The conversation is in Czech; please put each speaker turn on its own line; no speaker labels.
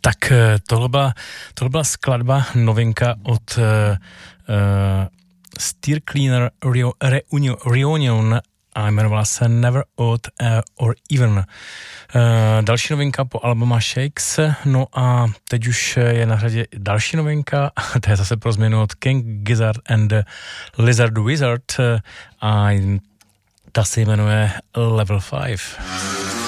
Tak tohle byla skladba, novinka od Steer Cleaner Reunion a jmenovala se Never, Odd or Even. Další novinka po albuma Shakes, no a teď už je na řadě další novinka, to je zase pro změnu od King Gizzard and Lizard Wizard a ta se jmenuje Level 5.